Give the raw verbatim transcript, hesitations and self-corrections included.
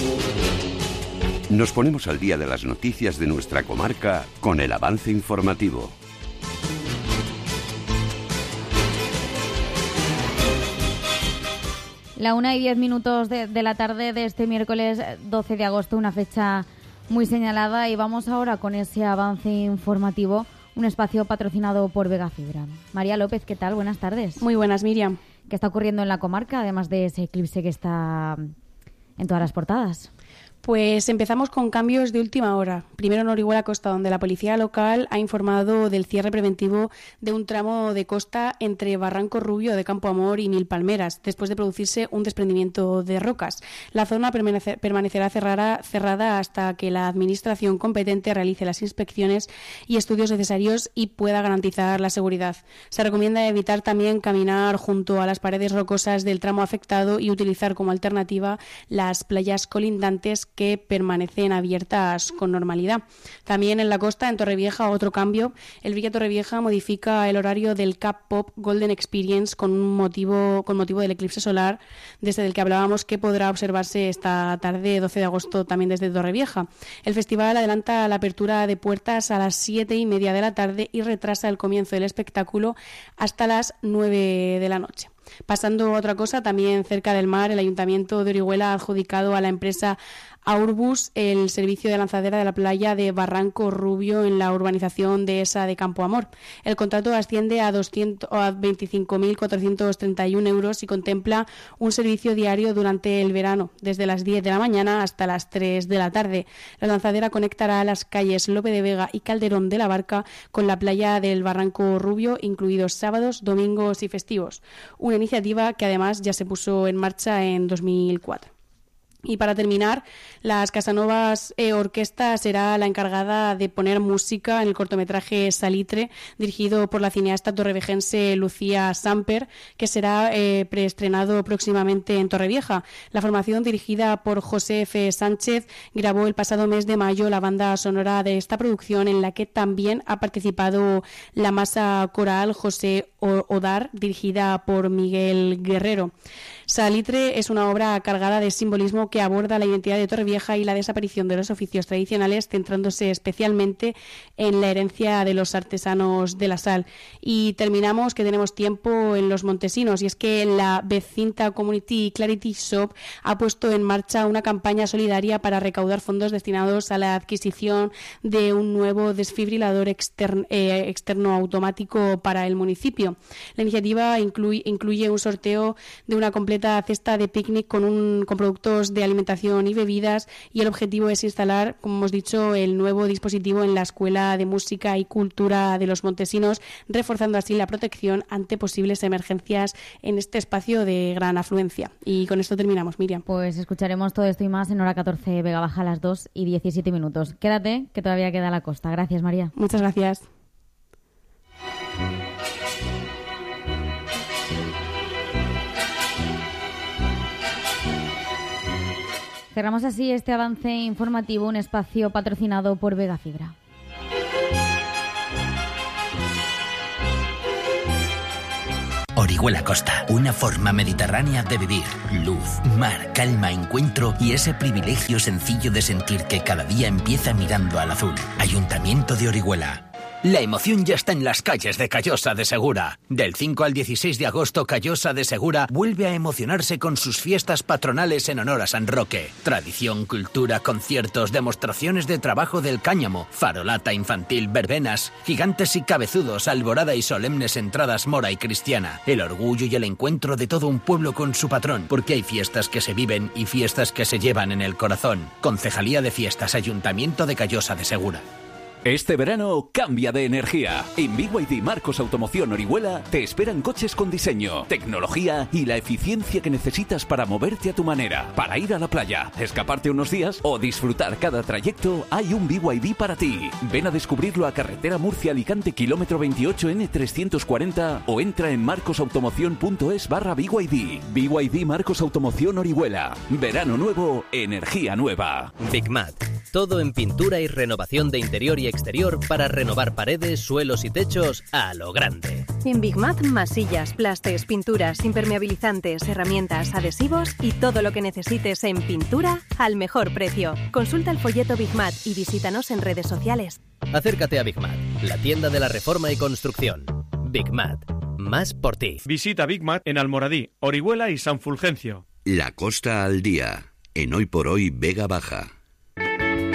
Nos ponemos al día de las noticias de nuestra comarca con el avance informativo. La una y diez minutos de, de la tarde de este miércoles doce de agosto, una fecha muy señalada, y vamos ahora con ese avance informativo, un espacio patrocinado por Vega Fibra. María López, ¿qué tal? Buenas tardes. Muy buenas, Miriam. ¿Qué está ocurriendo en la comarca, además de ese eclipse que está en todas las portadas? Pues empezamos con cambios de última hora. Primero en Orihuela Costa, donde la policía local ha informado del cierre preventivo de un tramo de costa entre Barranco Rubio de Campo Amor y Mil Palmeras, después de producirse un desprendimiento de rocas. La zona permanece, permanecerá cerrada, cerrada hasta que la administración competente realice las inspecciones y estudios necesarios y pueda garantizar la seguridad. Se recomienda evitar también caminar junto a las paredes rocosas del tramo afectado y utilizar como alternativa las playas colindantes que permanecen abiertas con normalidad. También en la costa, en Torrevieja, otro cambio. El Villa Torrevieja modifica el horario del Cap Pop Golden Experience con un motivo con motivo del eclipse solar, desde el que hablábamos, que podrá observarse esta tarde, doce de agosto, también desde Torrevieja. El festival adelanta la apertura de puertas a las siete y media de la tarde y retrasa el comienzo del espectáculo hasta las nueve de la noche. Pasando a otra cosa, también cerca del mar, el Ayuntamiento de Orihuela ha adjudicado a la empresa Aurbus el servicio de lanzadera de la playa de Barranco Rubio en la urbanización de esa de Campo Amor. El contrato asciende a, a veinticinco mil cuatrocientos treinta y uno euros y contempla un servicio diario durante el verano, desde las diez de la mañana hasta las tres de la tarde. La lanzadera conectará las calles Lope de Vega y Calderón de la Barca con la playa del Barranco Rubio, incluidos sábados, domingos y festivos. Una iniciativa que además ya se puso en marcha en dos mil cuatro. Y para terminar, las Casanovas eh, Orquesta será la encargada de poner música en el cortometraje Salitre, dirigido por la cineasta torrevejense Lucía Samper, que será eh, preestrenado próximamente en Torrevieja. La formación, dirigida por José F. Sánchez, grabó el pasado mes de mayo la banda sonora de esta producción, en la que también ha participado la masa coral José Odar, dirigida por Miguel Guerrero. Salitre es una obra cargada de simbolismo que aborda la identidad de Torrevieja y la desaparición de los oficios tradicionales, centrándose especialmente en la herencia de los artesanos de la sal. Y terminamos, que tenemos tiempo, en los montesinos, y es que la Becinta Community Clarity Shop ha puesto en marcha una campaña solidaria para recaudar fondos destinados a la adquisición de un nuevo desfibrilador externo, eh, externo automático para el municipio. La iniciativa incluye, incluye un sorteo de una completa cesta de picnic con, un, con productos de alimentación y bebidas, y el objetivo es instalar, como hemos dicho, el nuevo dispositivo en la Escuela de Música y Cultura de los Montesinos, reforzando así la protección ante posibles emergencias en este espacio de gran afluencia. Y con esto terminamos, Miriam. Pues escucharemos todo esto y más en hora catorce Vega Baja a las dos y diecisiete minutos. Quédate, que todavía queda la costa. Gracias, María. Muchas gracias. Cerramos así este avance informativo, un espacio patrocinado por Vega Fibra. Orihuela Costa, una forma mediterránea de vivir. Luz, mar, calma, encuentro y ese privilegio sencillo de sentir que cada día empieza mirando al azul. Ayuntamiento de Orihuela. La emoción ya está en las calles de Callosa de Segura. Del cinco al dieciséis de agosto, Callosa de Segura vuelve a emocionarse con sus fiestas patronales en honor a San Roque. Tradición, cultura, conciertos, demostraciones de trabajo del cáñamo, farolata infantil, verbenas, gigantes y cabezudos, alborada y solemnes entradas mora y cristiana. El orgullo y el encuentro de todo un pueblo con su patrón, porque hay fiestas que se viven y fiestas que se llevan en el corazón. Concejalía de Fiestas, Ayuntamiento de Callosa de Segura. Este verano cambia de energía. En B Y D Marcos Automoción Orihuela te esperan coches con diseño, tecnología y la eficiencia que necesitas para moverte a tu manera. Para ir a la playa, escaparte unos días o disfrutar cada trayecto, hay un B Y D para ti. Ven a descubrirlo a Carretera Murcia-Alicante, kilómetro veintiocho N trescientos cuarenta, o entra en marcosautomoción.es barra BYD. B Y D Marcos Automoción Orihuela. Verano nuevo, energía nueva. Big Mat. Todo en pintura y renovación de interior y exterior para renovar paredes, suelos y techos a lo grande. En Bigmat, masillas, plastes, pinturas, impermeabilizantes, herramientas, adhesivos y todo lo que necesites en pintura al mejor precio. Consulta el folleto Bigmat y visítanos en redes sociales. Acércate a Bigmat, la tienda de la reforma y construcción. Bigmat, más por ti. Visita Bigmat en Almoradí, Orihuela y San Fulgencio. La Costa al día, en Hoy por Hoy Vega Baja.